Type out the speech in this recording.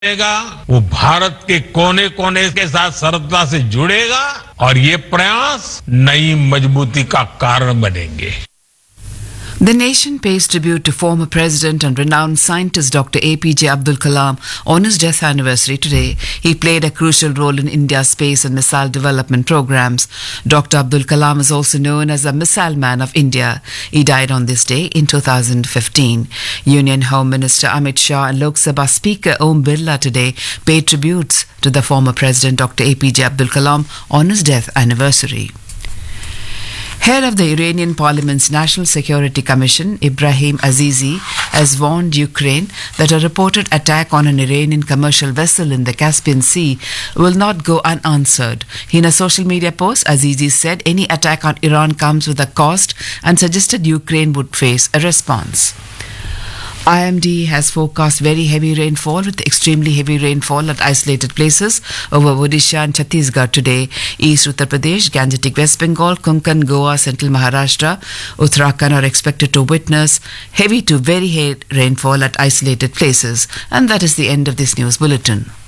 जुड़ेगा वो भारत के कोने कोने के साथ सरलता से जुड़ेगा और ये प्रयास नई मजबूती का कारण बनेंगे। The nation pays tribute to former president and renowned scientist Dr. APJ Abdul Kalam on his death anniversary today. He played a crucial role in India's space and missile development programs. Dr. Abdul Kalam is also known as the Missile Man of India. He died on this day in 2015. Union Home Minister Amit Shah and Lok Sabha Speaker Om Birla today paid tributes to the former president Dr. APJ Abdul Kalam on his death anniversary. Head of the Iranian Parliament's National Security Commission, Ibrahim Azizi, has warned Ukraine that a reported attack on an Iranian commercial vessel in the Caspian Sea will not go unanswered. In a social media post, Azizi said any attack on Iran comes with a cost and suggested Ukraine would face a response. IMD has forecast very heavy rainfall with extremely heavy rainfall at isolated places over Odisha and Chhattisgarh today. East Uttar Pradesh, Gangetic West Bengal, Konkan, Goa, Central Maharashtra, Uttarakhand are expected to witness heavy to very heavy rainfall at isolated places. And that is the end of this news bulletin.